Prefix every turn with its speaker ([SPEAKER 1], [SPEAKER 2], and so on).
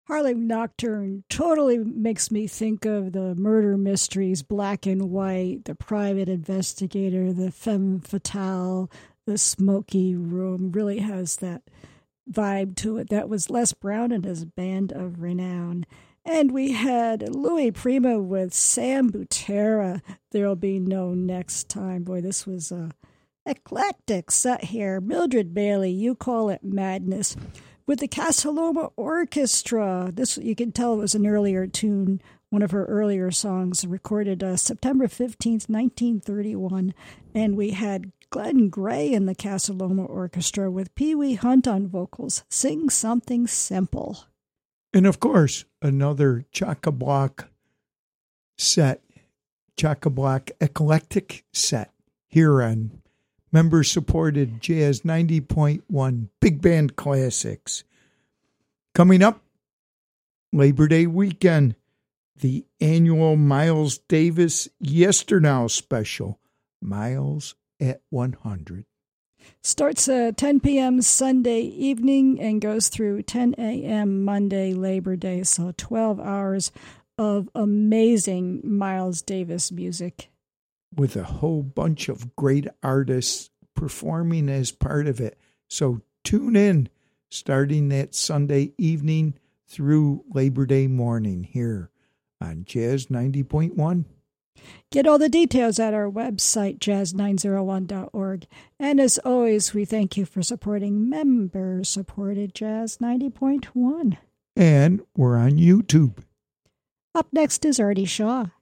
[SPEAKER 1] Harlem Nocturne totally makes me think of the murder mysteries, Black and White, The Private Investigator, The Femme Fatale, The Smoky Room. Really has that vibe to it. That was Les Brown and his Band of Renown. And we had Louis Prima with Sam Butera. There'll be no next time. Boy, this was a eclectic set here. Mildred Bailey, You Call It Madness, with the Casa Loma Orchestra. This, you can tell, it was an earlier tune, one of her earlier songs, recorded September 15th, 1931. And we had Glenn Gray in the Casa Loma Orchestra with Pee Wee Hunt on vocals. Sing Something Simple.
[SPEAKER 2] And of course, another Chock-a-Block set, Chock-a-Block eclectic set here on member-supported Jazz 90.1 Big Band Classics. Coming up, Labor Day weekend, the annual Miles Davis Yesternow special, Miles at 100.
[SPEAKER 1] Starts at 10 p.m. Sunday evening and goes through 10 a.m. Monday, Labor Day. So 12 hours of amazing Miles Davis music.
[SPEAKER 2] With a whole bunch of great artists performing as part of it. So tune in starting that Sunday evening through Labor Day morning here on Jazz 90.1.
[SPEAKER 1] Get all the details at our website, jazz901.org. And as always, we thank you for supporting member-supported Jazz 90.1.
[SPEAKER 2] And we're on YouTube.
[SPEAKER 1] Up next is Artie Shaw.